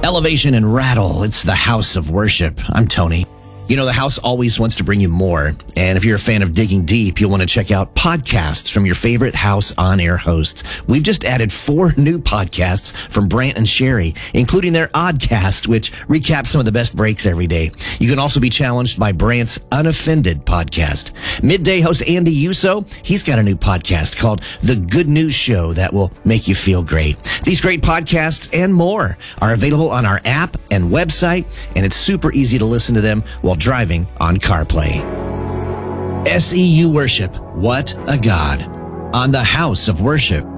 Elevation and Rattle. It's the House of Worship. I'm Tony. You know, the house always wants to bring you more. And if you're a fan of digging deep, you'll want to check out podcasts from your favorite House on-air hosts. We've just added 4 new podcasts from Brant and Sherry, including their Oddcast, which recaps some of the best breaks every day. You can also be challenged by Brant's Unoffended podcast. Midday host Andy Uso, he's got a new podcast called The Good News Show that will make you feel great. These great podcasts and more are available on our app and website, and it's super easy to listen to them while driving on CarPlay. SEU Worship, what a God, on the House of Worship.